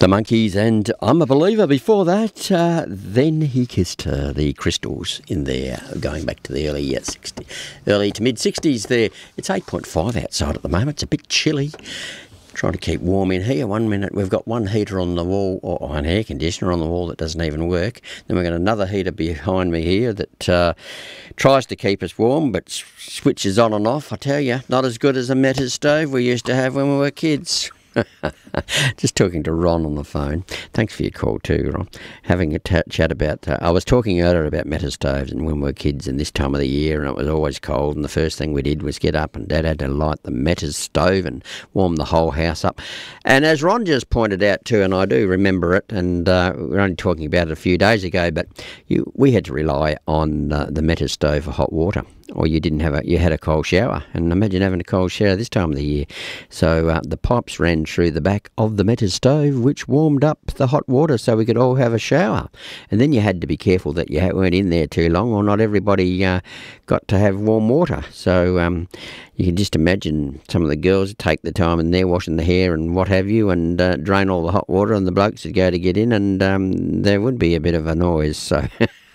The Monkees and I'm a Believer. Before that, Then He Kissed Her, the Crystals in there, going back to the early to mid-60s there. It's 8.5 outside at the moment. It's a bit chilly. Trying to keep warm in here. 1 minute we've got one heater on the wall, or an air conditioner on the wall that doesn't even work. Then we've got another heater behind me here that tries to keep us warm but switches on and off. I tell you, not as good as a Metters stove we used to have when we were kids. Just talking to Ron on the phone. Thanks for your call too, Ron. Having a chat about, I was talking earlier about Metters stoves and when we were kids and this time of the year and it was always cold and the first thing we did was get up and Dad had to light the Metters stove and warm the whole house up. And as Ron just pointed out too, and I do remember it, and we were only talking about it a few days ago, but we had to rely on the Metters stove for hot water. Or you had a cold shower, and imagine having a cold shower this time of the year. So the pipes ran through the back of the Metters stove, which warmed up the hot water so we could all have a shower. And then you had to be careful that you weren't in there too long, or not everybody got to have warm water. So you can just imagine some of the girls take the time and they're washing the hair and what have you, and drain all the hot water, and the blokes would go to get in, and there would be a bit of a noise. So.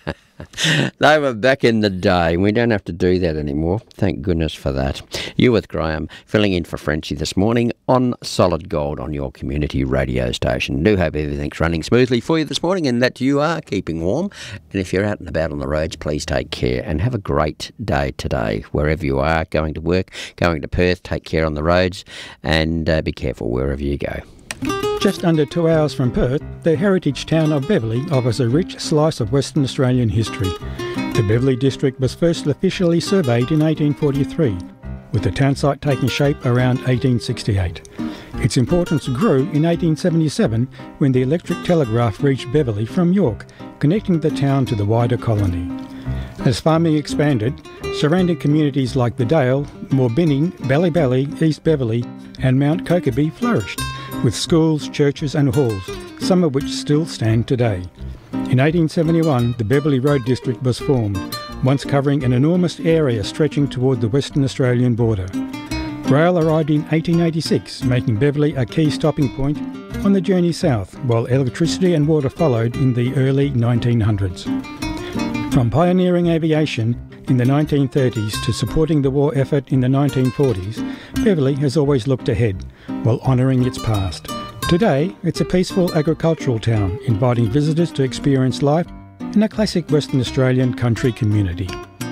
They were back in the day. We don't have to do that anymore. Thank goodness for that. You with Graham, filling in for Frenchie this morning on Solid Gold on your community radio station. Do hope everything's running smoothly for you this morning and that you are keeping warm. And if you're out and about on the roads, please take care and have a great day today, wherever you are, going to work, going to Perth. Take care on the roads and be careful wherever you go. Just under 2 hours from Perth, the heritage town of Beverley offers a rich slice of Western Australian history. The Beverley district was first officially surveyed in 1843, with the town site taking shape around 1868. Its importance grew in 1877 when the electric telegraph reached Beverley from York, connecting the town to the wider colony. As farming expanded, surrounding communities like the Dale, Moorbinning, Ballybally, East Beverley and Mount Kokeby flourished, with schools, churches and halls, some of which still stand today. In 1871, the Beverley Road District was formed, once covering an enormous area stretching toward the Western Australian border. Rail arrived in 1886, making Beverley a key stopping point on the journey south, while electricity and water followed in the early 1900s. From pioneering aviation in the 1930s to supporting the war effort in the 1940s, Beverley has always looked ahead, while honouring its past. Today, it's a peaceful agricultural town, inviting visitors to experience life in a classic Western Australian country community.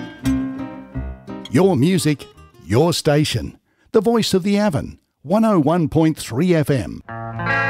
Your music, your station. The voice of the Avon, 101.3 FM.